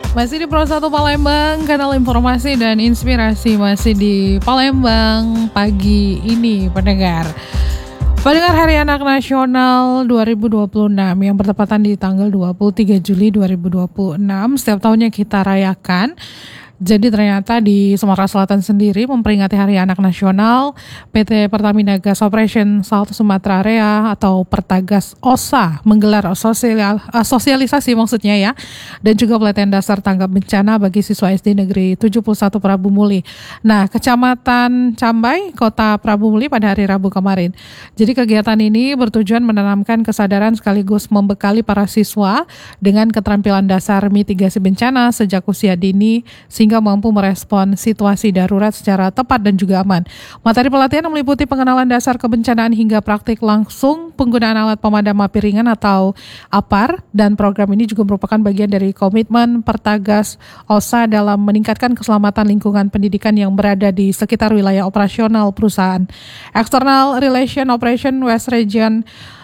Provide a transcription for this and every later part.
Masih di Pro 1 Palembang, kanal informasi dan inspirasi masih di Palembang pagi ini pendengar. Pendengar Hari Anak Nasional 2026 yang bertepatan di tanggal 23 Juli 2026 setiap tahunnya kita rayakan. Jadi ternyata di Sumatera Selatan sendiri memperingati Hari Anak Nasional, PT Pertamina Gas Operation Salt Sumatera Area atau Pertagas OSA menggelar sosialisasi maksudnya ya, dan juga pelatihan dasar tanggap bencana bagi siswa SD Negeri 71 Prabu Muli. Nah, Kecamatan Cambai, Kota Prabu Muli pada hari Rabu kemarin. Jadi kegiatan ini bertujuan menanamkan kesadaran sekaligus membekali para siswa dengan keterampilan dasar mitigasi bencana sejak usia dini sehingga mampu merespon situasi darurat secara tepat dan juga aman. Materi pelatihan meliputi pengenalan dasar kebencanaan hingga praktik langsung penggunaan alat pemadam api ringan atau APAR, dan program ini juga merupakan bagian dari komitmen Pertagas OSA dalam meningkatkan keselamatan lingkungan pendidikan yang berada di sekitar wilayah operasional perusahaan. External Relation Operation West Region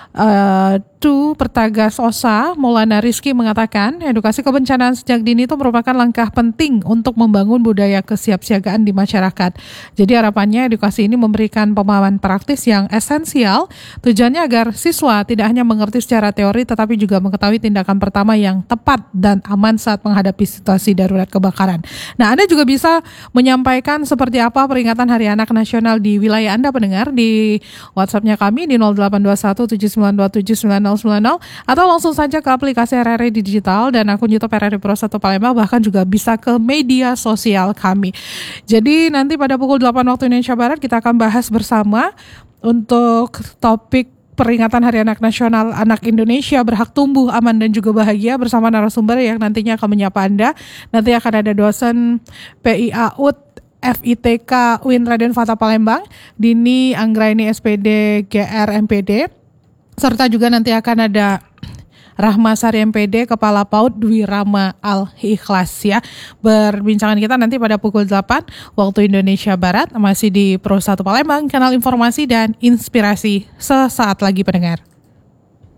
Pertagas OSA, Maulana Rizky mengatakan edukasi kebencanaan sejak dini itu merupakan langkah penting untuk membangun budaya kesiapsiagaan di masyarakat. Jadi harapannya edukasi ini memberikan pemahaman praktis yang esensial, tujuannya agar siswa tidak hanya mengerti secara teori tetapi juga mengetahui tindakan pertama yang tepat dan aman saat menghadapi situasi darurat kebakaran. Nah, Anda juga bisa menyampaikan seperti apa peringatan Hari Anak Nasional di wilayah Anda pendengar di WhatsApp-nya kami di 082179279090 atau langsung saja ke aplikasi RRI Digital dan akun YouTube RRI Pro 1 Palembang, bahkan juga bisa ke media sosial kami. Jadi nanti pada pukul 8 waktu Indonesia Barat kita akan bahas bersama untuk topik peringatan Hari Anak Nasional, Anak Indonesia berhak tumbuh aman dan juga bahagia bersama narasumber yang nantinya akan menyapa Anda. Nanti akan ada dosen PIAUD FITK UIN Raden Fata Palembang, Dini Anggraini SPD GR MPD, serta juga nanti akan ada Rahma Sari MPD, Kepala PAUD Dwi Rama Al-Ikhlas ya. Berbincangan kita nanti pada pukul 8 waktu Indonesia Barat, masih di Pro 1 Palembang, kanal informasi dan inspirasi sesaat lagi pendengar.